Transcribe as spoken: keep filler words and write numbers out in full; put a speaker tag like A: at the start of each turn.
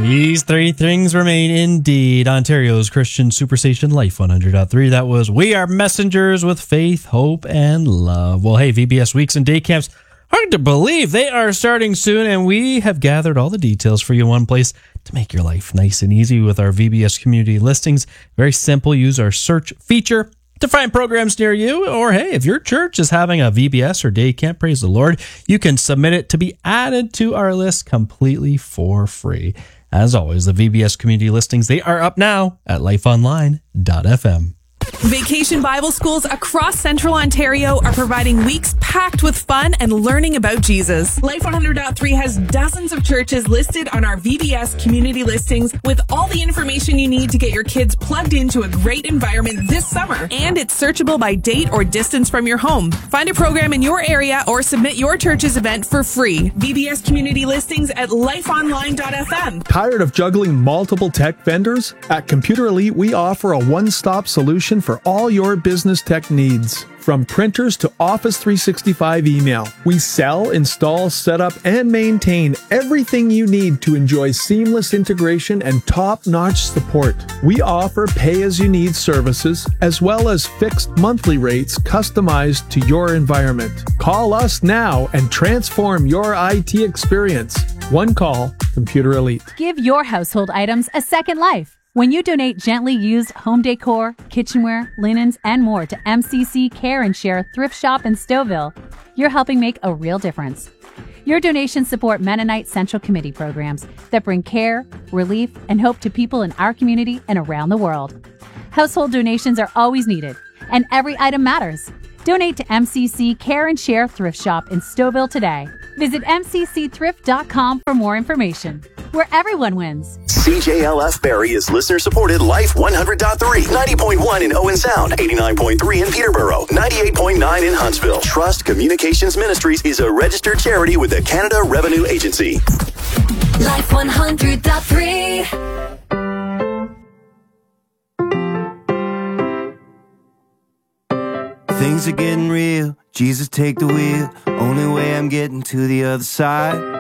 A: These three things remain indeed. Ontario's Christian Superstation Life one hundred point three. That was We Are Messengers with Faith, Hope, and Love. Well, hey, V B S Weeks and Day Camps, hard to believe they are starting soon, and we have gathered all the details for you in one place to make your life nice and easy with our V B S community listings. Very simple. Use our search feature to find programs near you, or hey, if your church is having a V B S or day camp, praise the Lord, you can submit it to be added to our list completely for free. As always, the V B S community listings, they are up now at life online dot f m.
B: Vacation Bible schools across Central Ontario are providing weeks packed with fun and learning about Jesus. Life one hundred point three has dozens of churches listed on our V B S community listings with all the information you need to get your kids plugged into a great environment this summer. And it's searchable by date or distance from your home. Find a program in your area or submit your church's event for free. V B S community listings at life online dot f m.
C: Tired of juggling multiple tech vendors? At Computer Elite, we offer a one-stop solution for all your business tech needs. From printers to Office three sixty-five email, we sell, install, set up, and maintain everything you need to enjoy seamless integration and top-notch support. We offer pay-as-you-need services, as well as fixed monthly rates customized to your environment. Call us now and transform your I T experience. One call, Computer Elite.
D: Give your household items a second life. When you donate gently used home decor, kitchenware, linens, and more to M C C Care and Share Thrift Shop in Stouffville, you're helping make a real difference. Your donations support Mennonite Central Committee programs that bring care, relief, and hope to people in our community and around the world. Household donations are always needed, and every item matters. Donate to M C C Care and Share Thrift Shop in Stouffville today. Visit m c c thrift dot com for more information, where everyone wins.
E: C J L F Barrie is listener-supported Life one hundred point three, ninety point one in Owen Sound, eighty-nine point three in Peterborough, ninety-eight point nine in Huntsville. Trust Communications Ministries is a registered charity with the Canada Revenue Agency.
F: Life one hundred point three.
G: Things are getting real. Jesus, take the wheel. Only way I'm getting to the other side.